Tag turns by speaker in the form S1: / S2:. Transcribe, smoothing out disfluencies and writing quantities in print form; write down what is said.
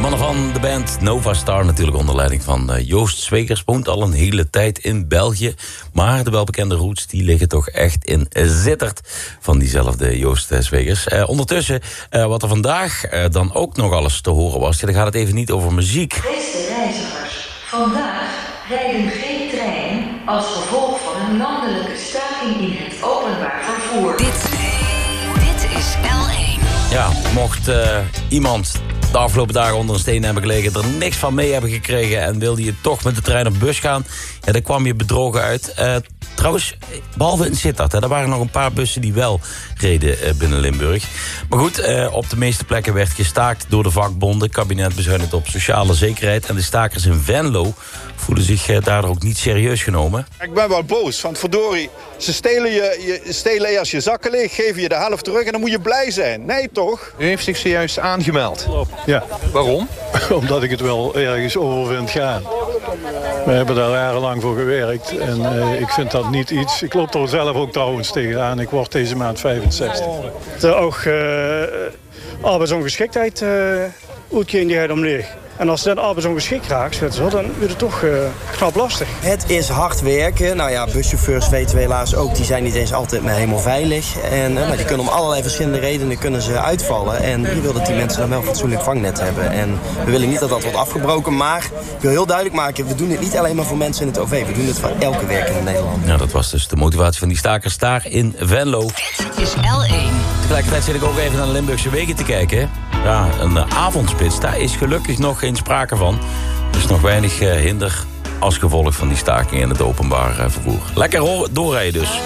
S1: mannen van de band Nova Star, natuurlijk onder leiding van Joost Zwegers, woont al een hele tijd in België. Maar de welbekende roots die liggen toch echt in Sittard van diezelfde Joost Zwegers. Ondertussen, wat er vandaag dan ook nog alles te horen was, dan gaat het even niet over muziek.
S2: Beste reizigers, vandaag rijden geen treinen als gevolg van een landelijke staking in het openbaar vervoer.
S3: Dit is L1.
S1: Ja, mocht iemand de afgelopen dagen onder een steen hebben gelegen, er niks van mee hebben gekregen en wilde je toch met de trein of bus gaan, ja, dan kwam je bedrogen uit. Trouwens, behalve in Sittard, er waren nog een paar bussen die wel reden binnen Limburg. Maar goed, op de meeste plekken werd gestaakt door de vakbonden. Het kabinet bezuinigt op sociale zekerheid. En de stakers in Venlo voelen zich daardoor ook niet serieus genomen.
S4: Ik ben wel boos, want verdorie, ze stelen eerst je zakken leeg, geven je de helft terug en dan moet je blij zijn. Nee, toch?
S5: U heeft zich zojuist aangemeld.
S6: Ja.
S5: Waarom?
S6: Omdat ik het wel ergens over vind gaan. We hebben daar jarenlang voor gewerkt en ik vind dat niet iets. Ik loop er zelf ook trouwens tegenaan. Ik word deze maand 65.
S7: Ook arbeidsongeschiktheid uitkering omleeg. En als je dan arbeidsongeschikt raakt, dan wordt het toch knap lastig.
S8: Het is hard werken. Nou ja, buschauffeurs weten we helaas ook, die zijn niet eens altijd meer helemaal veilig. En die kunnen om allerlei verschillende redenen kunnen ze uitvallen. En je wil dat die mensen dan wel een fatsoenlijk vangnet hebben. En we willen niet dat dat wordt afgebroken, maar ik wil heel duidelijk maken, we doen het niet alleen maar voor mensen in het OV. We doen het voor elke werkende Nederlander.
S1: Ja, dat was dus de motivatie van die stakers daar in Venlo.
S3: Dit is L1.
S1: Tegelijkertijd zit ik ook even naar de Limburgse wegen te kijken. Ja, een avondspits, daar is gelukkig nog geen sprake van. Er is nog weinig hinder als gevolg van die staking in het openbaar vervoer. Lekker doorrijden dus.